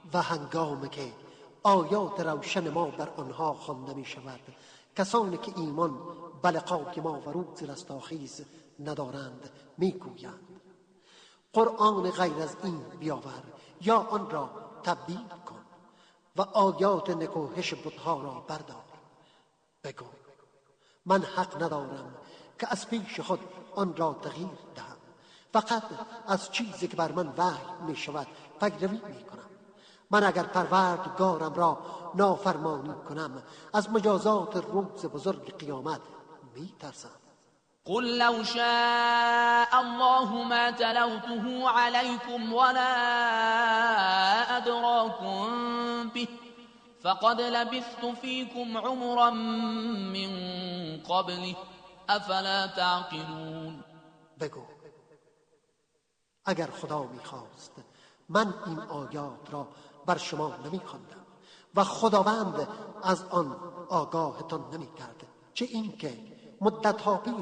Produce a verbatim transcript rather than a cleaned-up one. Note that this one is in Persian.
و هنگامی که آیات روشن ما بر آنها خوانده می شود، کسانی که ایمان به لقای ما و روز رستاخیز ندارند میگویند قرآن غیر از این بیاور یا آن را تبدیل کن و آیات نکوهش بتها را بردار. بگو من حق ندارم که از پیش خود آن را تغییر دهم، فقط از چیزی که بر من وحی می شود پیروی می کنم. من اگر پروردگارم را نافرمانی کنم از مجازات روز بزرگ قیامت می ترسم. قل لو شاء الله ما تلوته عليكم ولا أدراكم به فقد لبثت فيكم عمرا من قبله افلا تعقلون. بگو اگر خدا می‌خواست من این آیات را بر شما نمی‌خواندم و خداوند از آن آگاهتان نمی‌کرد، چه این که مدت‌ها پیش